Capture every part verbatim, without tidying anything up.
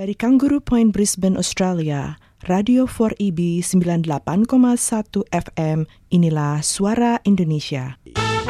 Dari Kangaroo Point, Brisbane, Australia, Radio four E B sembilan puluh delapan koma satu F M, inilah Suara Indonesia.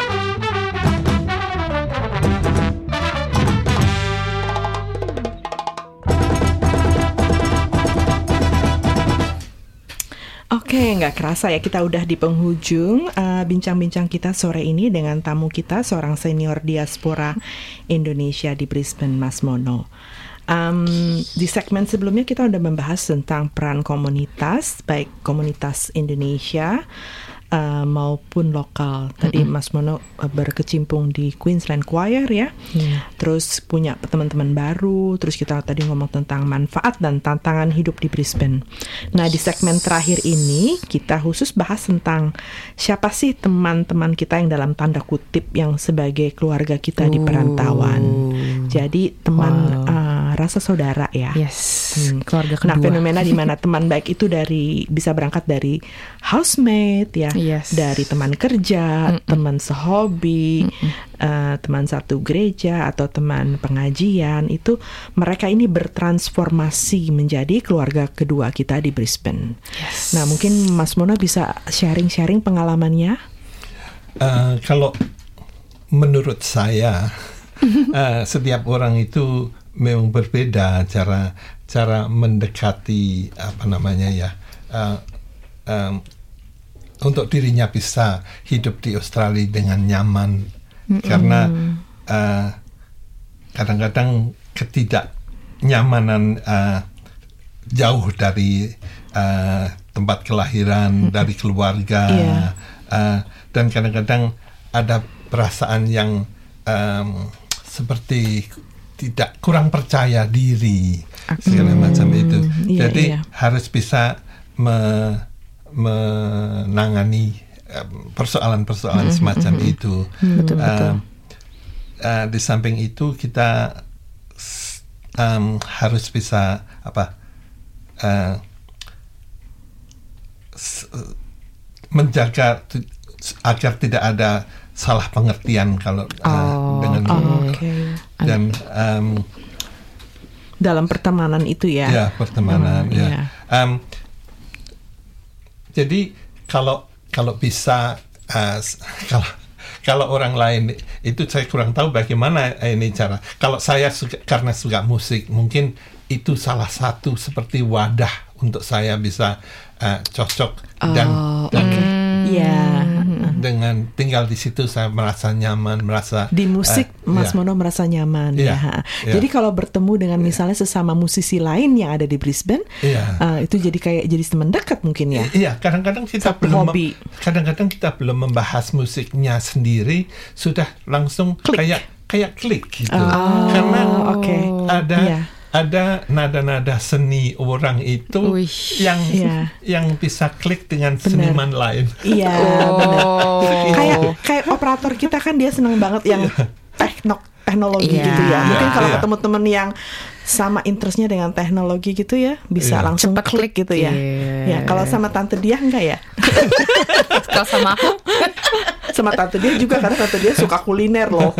Oke, nggak kerasa ya kita udah di penghujung uh, bincang-bincang kita sore ini dengan tamu kita, seorang senior diaspora Indonesia di Brisbane, Mas Mono. Um, di segmen sebelumnya kita udah membahas tentang peran komunitas, baik komunitas Indonesia uh, maupun lokal. Tadi mm-hmm. Mas Mono uh, berkecimpung di Queensland Choir ya, mm. terus punya teman-teman baru, terus kita tadi ngomong tentang manfaat dan tantangan hidup di Brisbane. Nah, di segmen terakhir ini kita khusus bahas tentang siapa sih teman-teman kita yang dalam tanda kutip yang sebagai keluarga kita di perantauan. Jadi teman wow. uh, rasa saudara ya. Yes. Hmm. Keluarga kedua. Nah, fenomena di mana teman baik itu dari bisa berangkat dari housemate ya, yes. dari teman kerja, Mm-mm. teman sehobi, uh, teman satu gereja atau teman pengajian, itu mereka ini bertransformasi menjadi keluarga kedua kita di Brisbane. Yes. Nah, mungkin Mas Mono bisa sharing-sharing pengalamannya. Uh, kalau menurut saya uh, setiap orang itu memang berbeda cara cara mendekati apa namanya ya uh, um, untuk dirinya bisa hidup di Australia dengan nyaman. Mm-hmm. Karena uh, kadang-kadang ketidaknyamanan uh, jauh dari uh, tempat kelahiran, mm-hmm. dari keluarga, yeah. uh, dan kadang-kadang ada perasaan yang um, seperti tidak kurang percaya diri segala hmm, macam itu. Iya, Jadi iya. harus bisa me, menangani um, persoalan-persoalan hmm, semacam hmm, itu. Hmm, betul, uh, betul. Uh, di samping itu kita um, harus bisa apa uh, s- menjaga t- agar tidak ada salah pengertian kalau uh, oh, dengan oh, okay. dan um, dalam pertemanan itu ya. Ya, pertemanan hmm, ya. Yeah. Um, jadi kalau kalau bisa uh, kalau kalau orang lain itu saya kurang tahu bagaimana ini cara. Kalau saya suka, karena suka musik, mungkin itu salah satu seperti wadah untuk saya bisa uh, cocok oh, dan dan okay. yeah. dengan tinggal di situ saya merasa nyaman, merasa di musik uh, Mas yeah. Mono merasa nyaman yeah. ya. Yeah. Jadi kalau bertemu dengan misalnya sesama musisi lain yang ada di Brisbane, yeah. uh, itu jadi kayak jadi teman dekat mungkin ya. Iya, kadang-kadang kita Satu belum hobi. kadang-kadang kita belum membahas musiknya sendiri sudah langsung klik. kayak kayak klik gitu. Oh, Karena okay. ada yeah. ada nada-nada seni orang itu Uish. yang yeah. yang bisa klik dengan bener. seniman lain. Iya, oh. benar. Kayak kayak operator kita kan dia senang banget yang tekno teknologi yeah. gitu ya. Mungkin yeah, kalau yeah. ketemu temen yang sama interestnya dengan teknologi gitu ya, bisa yeah. langsung cepet klik gitu ya. Yeah. Ya, kalau sama tante dia enggak ya? Kalau sama aku, sama tante dia juga karena tante dia suka kuliner loh.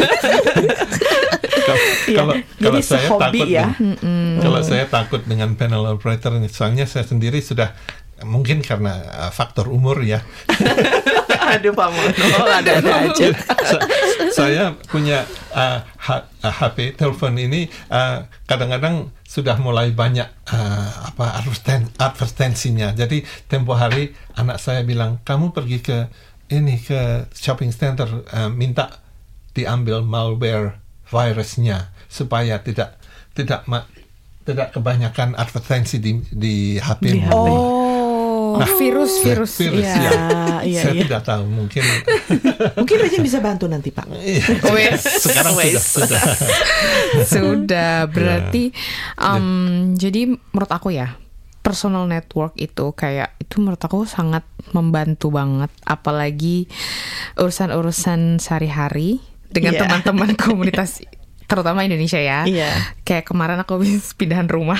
Kalau kalau saya takut ya. kalau saya takut dengan panel operator, soalnya saya sendiri sudah mungkin karena uh, faktor umur ya. Aduh Pak Mono, ada-ada aja. Saya punya uh, H- H P telepon ini uh, kadang-kadang sudah mulai banyak uh, apa adverten- advertensinya. Jadi tempo hari anak saya bilang, kamu pergi ke ini ke shopping center, uh, minta diambil malware virusnya supaya tidak tidak ma- tidak kebanyakan advertensi di di H P-mu. oh, nah, virus virus. virus ya, ya. iya, Saya iya. tidak tahu, mungkin Mungkin aja bisa bantu nanti Pak. sekarang sudah sudah. Sudah berarti um, jadi menurut aku ya, personal network itu kayak itu menurut aku sangat membantu banget, apalagi urusan-urusan sehari-hari dengan yeah. teman-teman komunitas terutama Indonesia ya. Yeah. Kayak kemarin aku habis pindahan rumah.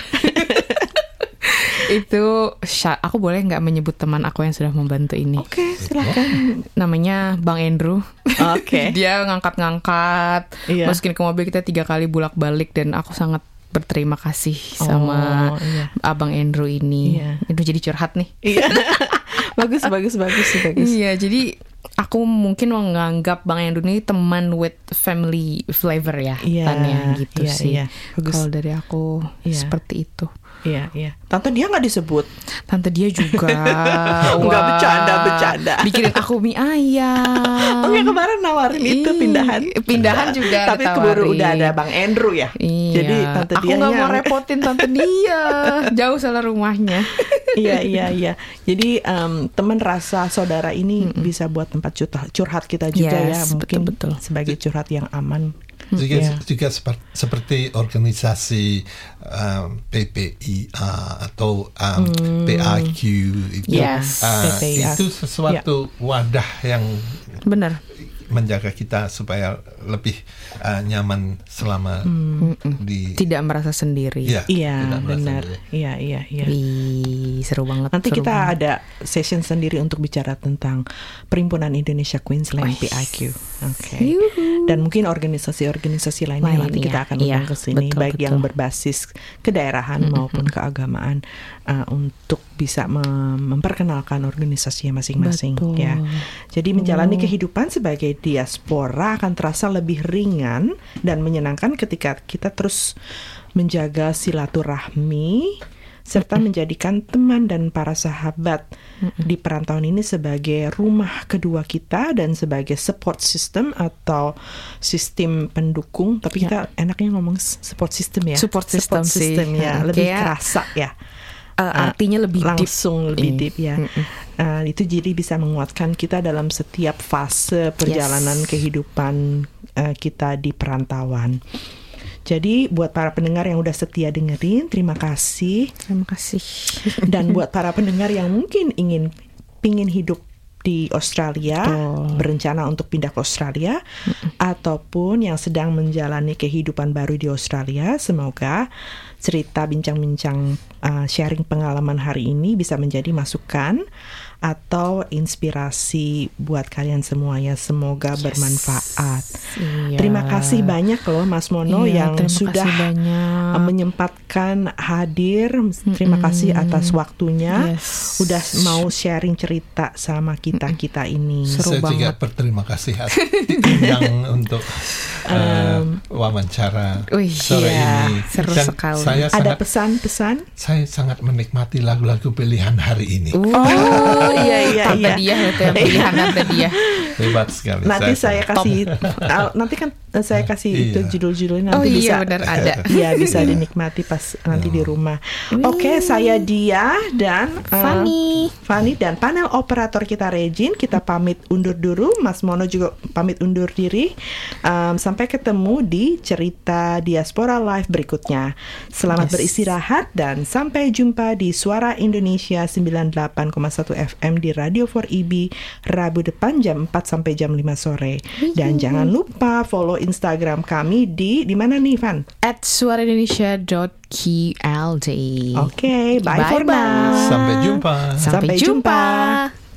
Itu aku boleh nggak menyebut teman aku yang sudah membantu ini? Oke, okay, silakan. Namanya Bang Andrew. Oke. Okay. Dia ngangkat-ngangkat, yeah. masukin ke mobil kita tiga kali bolak-balik dan aku sangat berterima kasih sama Oh, iya. Abang Andrew ini. Iya. Aduh, jadi curhat nih. Iya. bagus, bagus, bagus, bagus. Iya, jadi aku mungkin menganggap Bang Andrew ini teman with family flavor ya, Iya, Tan, ya, gitu iya, sih. iya. Bagus. Kalau dari aku Iya. seperti itu. Iya, iya. Tante dia nggak disebut. Tante dia juga. Nggak, Wah. bercanda, bercanda. Bikinin aku mie ayam. Oh ya, kemarin nawarin itu Ih, pindahan. Pindahan juga Tapi ditawarin. keburu udah ada Bang Andrew ya. Iya. Jadi tante aku dia nggak mau repotin tante dia. Jauh salah rumahnya. Iya, iya, iya. Jadi um, teman rasa saudara ini mm-mm. bisa buat tempat curhat, curhat kita juga Yes, ya. Mungkin betul, betul. sebagai curhat yang aman. Juga, Ya. juga seperti, seperti organisasi um, P P I A atau um, Hmm. P A Q itu, Yes, uh, P P I A. itu sesuatu wadah yang Benar. menjaga kita supaya lebih uh, nyaman selama di Tidak merasa sendiri. ya, Iya, tidak merasa benar. sendiri. Iya, iya, iya. Wih, seru banget. Nanti seru kita banget. ada session sendiri untuk bicara tentang Perhimpunan Indonesia Queensland Wih. P I Q. Oke. Yuhu. Dan mungkin organisasi-organisasi lainnya Lain, nanti iya. kita akan Iya, undang ke sini, betul, baik betul. yang berbasis kedaerahan maupun keagamaan uh, untuk bisa mem- memperkenalkan organisasinya masing-masing Betul. ya. Jadi menjalani kehidupan sebagai diaspora akan terasa lebih ringan dan menyenangkan ketika kita terus menjaga silaturahmi serta menjadikan teman dan para sahabat di perantauan ini sebagai rumah kedua kita dan sebagai support system atau sistem pendukung. Tapi kita enaknya ngomong support system ya. Support system sih. system ya, Hmm, lebih kayak, kerasa ya. Uh, artinya lebih deep. Langsung lebih Mm. deep ya. Uh, itu jadi bisa menguatkan kita dalam setiap fase perjalanan Yes. kehidupan uh, kita di perantauan. Jadi buat para pendengar yang udah setia dengerin, terima kasih. Terima kasih. Dan buat para pendengar yang mungkin ingin pingin hidup di Australia, Betul. berencana untuk pindah ke Australia, ataupun yang sedang menjalani kehidupan baru di Australia, semoga cerita bincang-bincang uh, sharing pengalaman hari ini bisa menjadi masukan atau inspirasi buat kalian semua ya. Semoga Yes. bermanfaat. Iya. Terima kasih banyak loh Mas Mono Iya, yang terima sudah kasih banyak. menyempatkan hadir. Terima kasih atas waktunya. Yes. Udah mau sharing cerita sama kita-kita ini. Seru Saya juga banget. berterima kasih atas diundang untuk uh, wawancara Wih, sore iya, ini. seru Dan sekali. saya Ada sangat pesan-pesan? saya sangat menikmati lagu-lagu pilihan hari ini. Oh iya iya Tante iya. dia itu yang pilihan tante dia. Hebat sekali. Nanti saya, Top. kasih, ah, nanti kan eh, saya kasih itu Iya. judul-judulnya Oh nanti iya bisa. benar ada. Iya bisa dinikmati pas nanti di rumah. Oke, saya Dia dan eh, Fanny. Fanny dan panel operator kita Regine. Kita pamit undur dulu. Mas Mono juga pamit undur diri. Um, sampai ketemu di cerita Diaspora Live berikutnya. Selamat Yes. beristirahat dan sampai jumpa di Suara Indonesia sembilan puluh delapan koma satu F M di Radio four E B Rabu depan jam empat sampai jam lima sore. Dan jangan lupa follow Instagram kami di di mana nih Van? At suaraindonesia dot Q L D. Oke, bye, for now. Sampai jumpa. Sampai Sampai jumpa. jumpa.